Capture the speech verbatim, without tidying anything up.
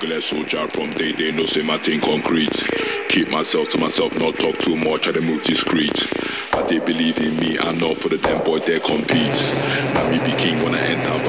regular soldier from day day, no say my thing concrete. Keep myself to myself, not talk too much, I dey move discreet. I they believe in me, I'm not for the damn boy they compete. Now me be king when I enter